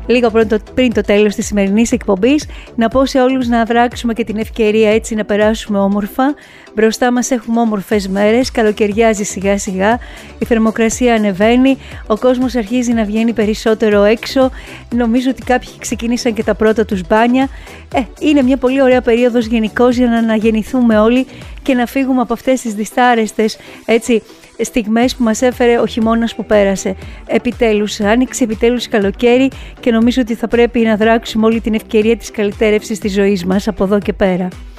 λίγο πριν το τέλος της σημερινής εκπομπής, να πω σε όλους να δράξουμε και την ευκαιρία έτσι να περάσουμε όμορφα. Μπροστά μας έχουμε όμορφες μέρες, καλοκαιριάζει σιγά σιγά, η θερμοκρασία ανεβαίνει, ο κόσμος αρχίζει να βγαίνει περισσότερο έξω. Νομίζω ότι κάποιοι ξεκίνησαν και τα πρώτα τους μπάνια. Είναι μια πολύ ωραία περίοδος γενικώς για να αναγεννηθούμε όλοι και να φύγουμε από αυτές τις δυστάρεστες στιγμές που μας έφερε ο χειμώνας που πέρασε. Επιτέλους άνοιξε, επιτέλους καλοκαίρι και νομίζω ότι θα πρέπει να δράξουμε όλη την ευκαιρία της καλυτέρευσης της ζωής μας από εδώ και πέρα.